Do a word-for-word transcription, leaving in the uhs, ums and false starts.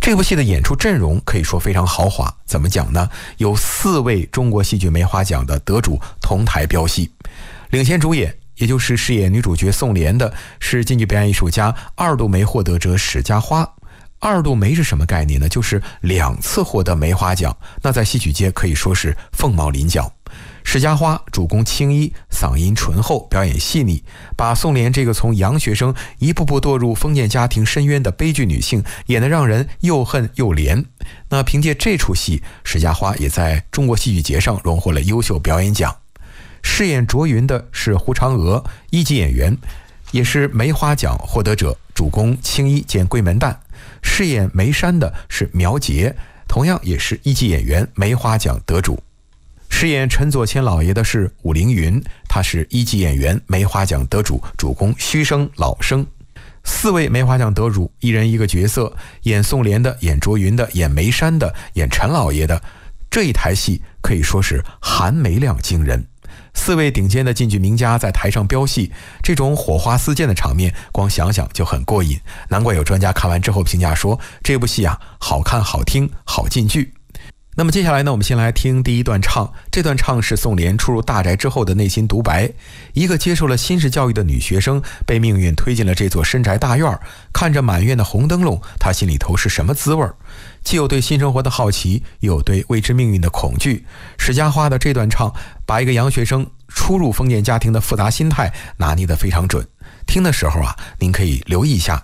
这部戏的演出阵容可以说非常豪华，怎么讲呢？有四位中国戏剧梅花奖的得主同台飙戏，领衔主演也就是饰演女主角宋莲的是京剧表演艺术家二度梅获得者史家花。二度梅是什么概念呢？就是两次获得梅花奖，那在戏曲界可以说是凤毛麟角。史家花主攻青衣，嗓音醇厚，表演细腻，把宋莲这个从洋学生一步步堕入封建家庭深渊的悲剧女性演得让人又恨又怜。那凭借这出戏，史家花也在中国戏剧节上荣获了优秀表演奖。饰演卓云的是胡嫦娥，一级演员，也是梅花奖获得者，主攻青衣兼闺门旦。饰演梅山的是苗洁，同样也是一级演员，梅花奖得主。饰演陈左谦老爷的是武凌云，他是一级演员，梅花奖得主，主攻虚声老生。四位梅花奖得主，一人一个角色，演宋莲的，演卓云的，演梅山的，演陈老爷的，这一台戏可以说是含梅量惊人。四位顶尖的京剧名家在台上飙戏，这种火花四溅的场面，光想想就很过瘾。难怪有专家看完之后评价说，这部戏啊，好看、好听、好进剧。那么接下来呢，我们先来听第一段唱。这段唱是宋莲出入大宅之后的内心独白。一个接受了新式教育的女学生，被命运推进了这座深宅大院，看着满院的红灯笼，她心里头是什么滋味？既有对新生活的好奇，又有对未知命运的恐惧。史家花的这段唱，把一个洋学生初入封建家庭的复杂心态拿捏得非常准。听的时候啊，您可以留意一下